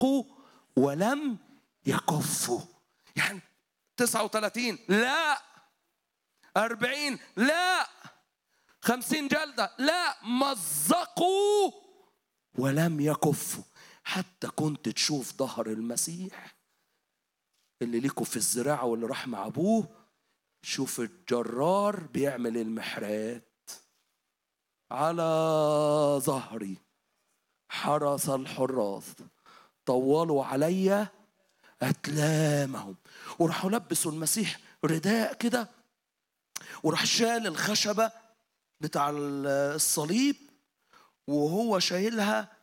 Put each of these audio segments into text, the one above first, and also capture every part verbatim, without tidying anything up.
مزقوا ولم يكفوا. يعني تسعة وثلاثين لا، أربعين لا، خمسين جلدة لا، مزقوا ولم يكفوا. حتى كنت تشوف ظهر المسيح اللي ليكوا في الزراعة واللي راح مع أبوه، شوف الجرار بيعمل المحرات على ظهري، حرس الحراس طولوا عليا أتلامهم، وراحوا لبسوا المسيح رداء كده، وراح شال الخشبة بتاع الصليب وهو شايلها،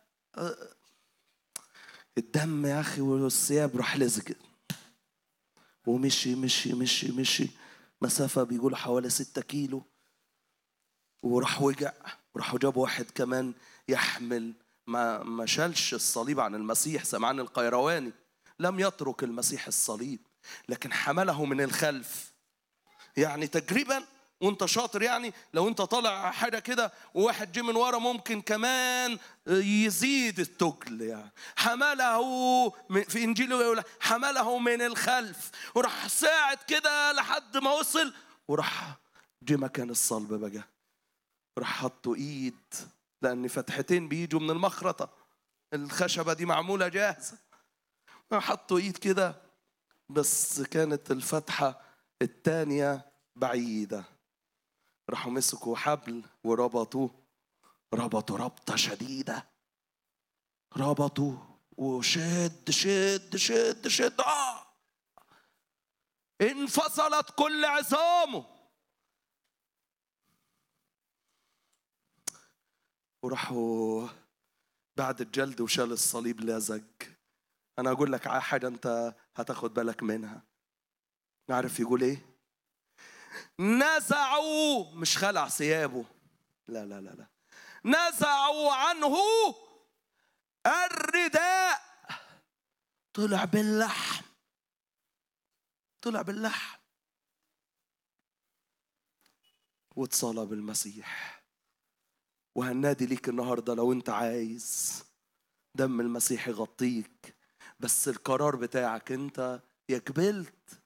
الدم يا أخي والثياب راح لزق، ومشي مشي مشي مشي مسافة بيقول حوالي ستة كيلو، وراح وجع، وراحوا جابوا واحد كمان يحمل، ما ما شالش الصليب عن المسيح. سمعان القيرواني لم يترك المسيح الصليب، لكن حمله من الخلف. يعني تقريبا وانت شاطر، يعني لو انت طالع حاجه كده وواحد جه من ورا ممكن كمان يزيد التقل. يعني حمله في انجيله يقول حمله من الخلف، وراح ساعد كده لحد ما وصل، وراح جه مكان الصلب بقى، راح حطوا ايد، لان فتحتين بيجوا من المخرطه، الخشبه دي معموله جاهزه، حطوا ايد كده، بس كانت الفتحه الثانيه بعيده، راحوا مسكوا حبل وربطوه، ربطوا ربطه شديده، ربطوا وشد شد شد شد آه! انفصلت كل عظامه، وراحوا بعد الجلد وشال الصليب لزق. انا اقول لك على حاجه انت هتاخد بالك منها. نعرف يقول ايه؟ نزعوا، مش خلع ثيابه، لا لا لا لا، نزعوا عنه الرداء، طلع باللحم، طلع باللحم واتصلب المسيح. وهنادي ليك النهارده، لو انت عايز دم المسيح يغطيك، بس القرار بتاعك انت، يا قبلت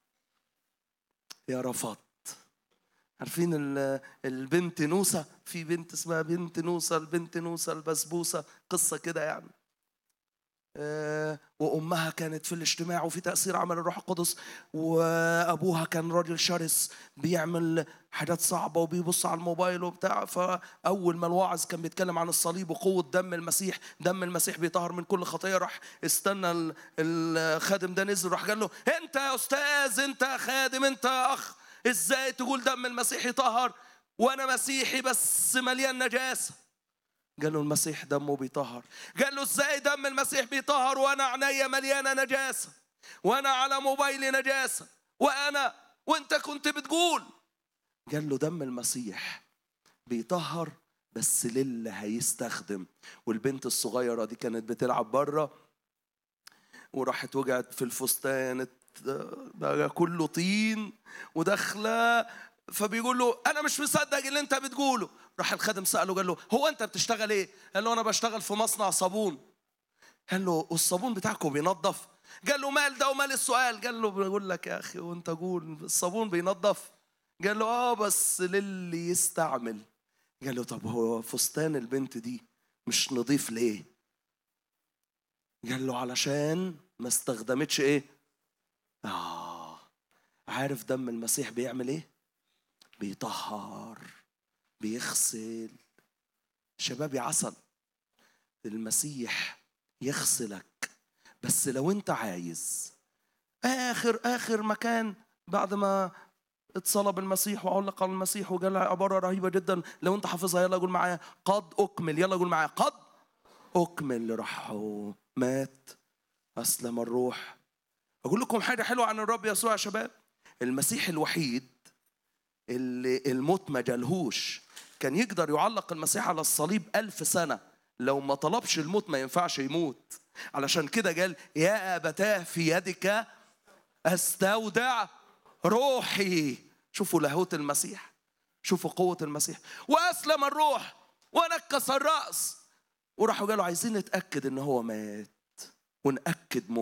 يا رفضت. عارفين البنت نوسة؟ في بنت اسمها بنت نوسة، البنت نوسة البسبوسة، قصة كده يعني. أه وأمها كانت في الاجتماع وفي تأثير عمل الروح القدس، وأبوها كان راجل شرس بيعمل حاجات صعبة وبيبص على الموبايل وبتاع. فأول ما الواعظ كان بيتكلم عن الصليب وقوة دم المسيح، دم المسيح بيطهر من كل خطية، راح استنى الخادم ده نزل، راح قال له أنت يا أستاذ، أنت يا خادم، أنت يا أخ، إزاي تقول دم المسيح يطهر وأنا مسيحي بس مليان نجاسة؟ قال له المسيح دمه بيطهر. قال له ازاي دم المسيح بيطهر وانا عينيا مليانه نجاسه، وانا على موبايلي نجاسه، وانا وانت كنت بتقول؟ قال له دم المسيح بيطهر بس للي هيستخدم. والبنت الصغيره دي كانت بتلعب بره، وراحت وقعت في الفستان بقى كله طين وداخله، فبيقول له انا مش مصدق اللي انت بتقوله. راح الخادم سأله، قال له هو انت بتشتغل ايه؟ قال له انا بشتغل في مصنع صابون. قال له والصابون بتاعكم بينظف؟ قال له مال ده ومال السؤال؟ قال له بقول لك يا اخي وانت قول الصابون بينظف؟ قال له اه بس للي يستعمل. قال له طب هو فستان البنت دي مش نظيف ليه؟ قال له علشان ما استخدمتش ايه؟ اه عارف دم المسيح بيعمل ايه؟ بيطهر، بيغسل. شبابي عسل، المسيح يغسلك، بس لو انت عايز اخر اخر مكان بعد ما اتصلب المسيح وعلق على المسيح وقال عبارة رهيبة جدا، لو انت حافظها يلا قول معايا قد اكمل. يلا قول معايا قد اكمل. راح مات، اسلم الروح. اقول لكم حاجة حلوة عن الرب يسوع يا شباب، المسيح الوحيد اللي الموت ما جالهوش. كان يقدر يعلق المسيح على الصليب ألف سنة، لو ما طلبش الموت ما ينفعش يموت. علشان كده قال يا أبتاه في يدك أستودع روحي. شوفوا لاهوت المسيح، شوفوا قوة المسيح. وأسلم الروح ونكس الرأس، وراحوا قالوا عايزين نتأكد إن هو مات. ونأكد